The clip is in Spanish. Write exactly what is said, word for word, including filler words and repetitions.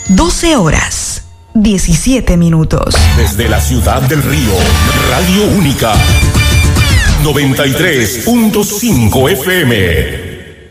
doce horas, diecisiete minutos. Desde la ciudad del Río, Radio Única, noventa y tres punto cinco F M.